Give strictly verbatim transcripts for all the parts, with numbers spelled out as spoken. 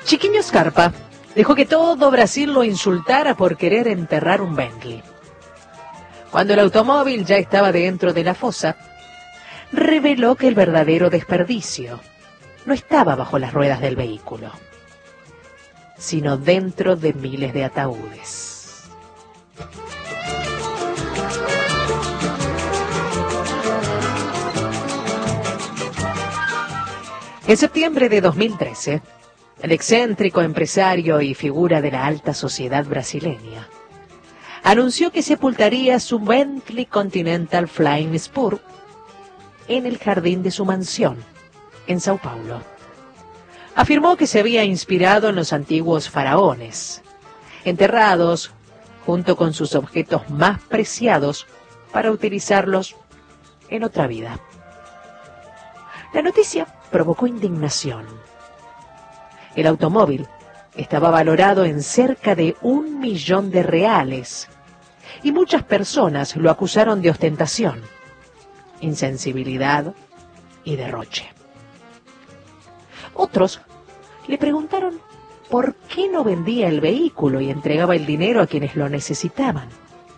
Chiquinho Scarpa dejó que todo Brasil lo insultara por querer enterrar un Bentley. Cuando el automóvil ya estaba dentro de la fosa, reveló que el verdadero desperdicio no estaba bajo las ruedas del vehículo, sino dentro de miles de ataúdes. En septiembre de dos mil trece, el excéntrico empresario y figura de la alta sociedad brasileña anunció que sepultaría su Bentley Continental Flying Spur en el jardín de su mansión, en Sao Paulo. Afirmó que se había inspirado en los antiguos faraones, enterrados junto con sus objetos más preciados para utilizarlos en otra vida. La noticia provocó indignación. El automóvil estaba valorado en cerca de un millón de reales y muchas personas lo acusaron de ostentación, insensibilidad y derroche. Otros le preguntaron por qué no vendía el vehículo y entregaba el dinero a quienes lo necesitaban.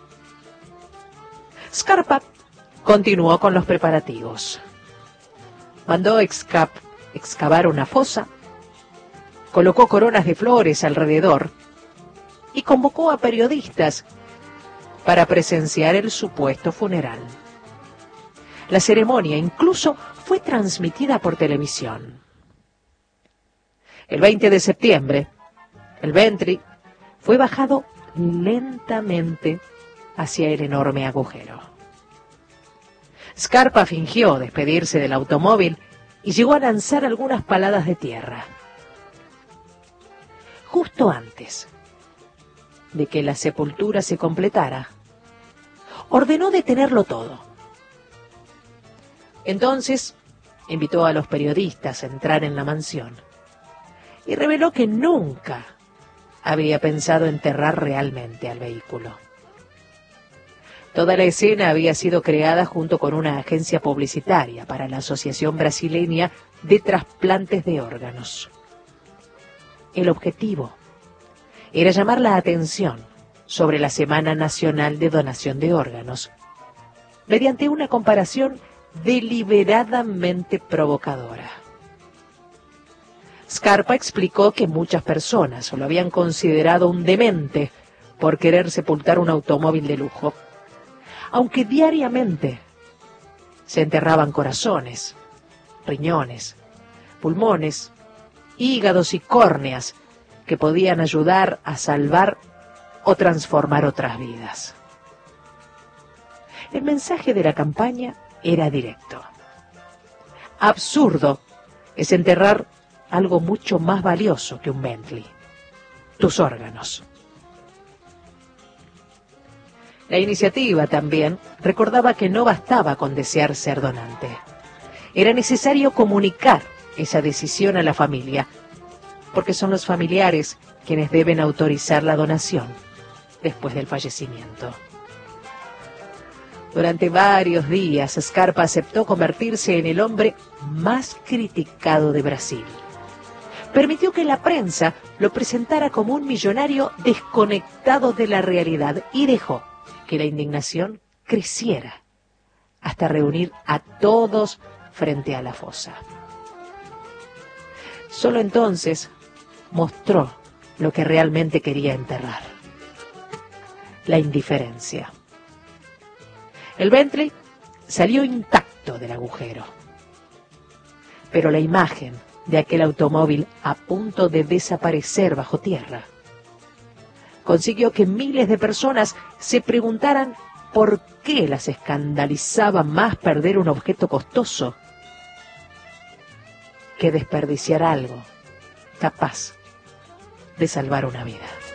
Scarpa continuó con los preparativos. Mandó excav excavar una fosa, colocó coronas de flores alrededor y convocó a periodistas para presenciar el supuesto funeral. La ceremonia incluso fue transmitida por televisión. El veinte de septiembre, el Bentley fue bajado lentamente hacia el enorme agujero. Scarpa fingió despedirse del automóvil y llegó a lanzar algunas paladas de tierra. Justo antes de que la sepultura se completara, ordenó detenerlo todo. Entonces invitó a los periodistas a entrar en la mansión y reveló que nunca había pensado enterrar realmente al vehículo. Toda la escena había sido creada junto con una agencia publicitaria para la Asociación Brasileña de Trasplantes de Órganos. El objetivo era llamar la atención sobre la Semana Nacional de Donación de Órganos, mediante una comparación deliberadamente provocadora. Scarpa explicó que muchas personas lo habían considerado un demente por querer sepultar un automóvil de lujo, aunque diariamente se enterraban corazones, riñones, pulmones, hígados y córneas que podían ayudar a salvar o transformar otras vidas. El mensaje de la campaña era directo. Absurdo es enterrar algo mucho más valioso que un Bentley: tus órganos. La iniciativa también recordaba que no bastaba con desear ser donante. Era necesario comunicar esa decisión a la familia, porque son los familiares quienes deben autorizar la donación después del fallecimiento. Durante varios días, Scarpa aceptó convertirse en el hombre más criticado de Brasil. Permitió que la prensa lo presentara como un millonario desconectado de la realidad y dejó que la indignación creciera hasta reunir a todos frente a la fosa. Solo entonces mostró lo que realmente quería enterrar: la indiferencia. El Bentley salió intacto del agujero, pero la imagen de aquel automóvil a punto de desaparecer bajo tierra consiguió que miles de personas se preguntaran por qué las escandalizaba más perder un objeto costoso que desperdiciar algo capaz de salvar una vida.